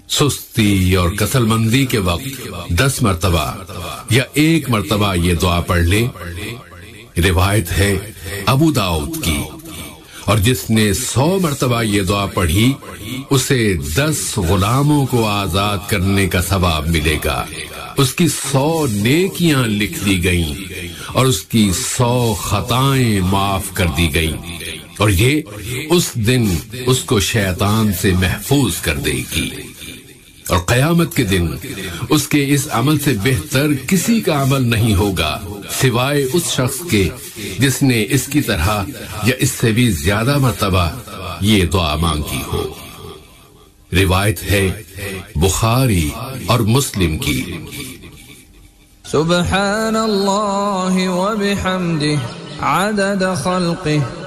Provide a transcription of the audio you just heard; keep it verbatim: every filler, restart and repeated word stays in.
सुस्ती और कसलमंदी के वक्त दस मर्तबा या एक मर्तबा ये दुआ पढ़ ले। रिवायत है अबू दाऊद की, और जिसने सौ मर्तबा ये दुआ पढ़ी उसे दस गुलामों को आजाद करने का सवाब मिलेगा। उसकी सौ नेकियां लिख दी गईं और उसकी सौ खताएं माफ कर दी गईं, और ये उस दिन उसको शैतान से महफूज कर देगी। और कयामत के दिन उसके इस अमल से बेहतर किसी का अमल नहीं होगा सिवाय उस शख्स के जिसने इसकी तरह या इससे भी ज्यादा मर्तबा ये दुआ मांगी हो। रिवायत है बुखारी और मुस्लिम की। सुब्हानल्लाहि व बिहम्दिही अदद खल्क़िही